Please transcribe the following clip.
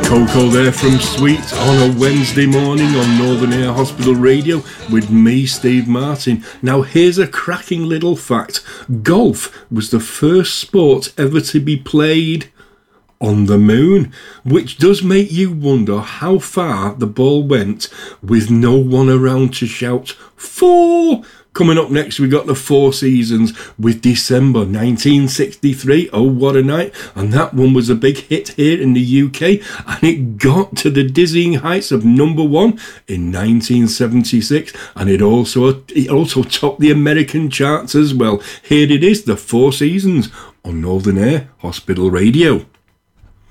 Coco there from Sweet on a Wednesday morning on Northern Air Hospital Radio with me, Steve Martin. Now here's a cracking little fact. Golf was the first sport ever to be played on the moon, which does make you wonder how far the ball went with no one around to shout, "Four!" Coming up next, we got the Four Seasons with December 1963. Oh, what a night. And that one was a big hit here in the UK. And it got to the dizzying heights of number one in 1976. And it also topped the American charts as well. Here it is, the Four Seasons on Northern Air Hospital Radio.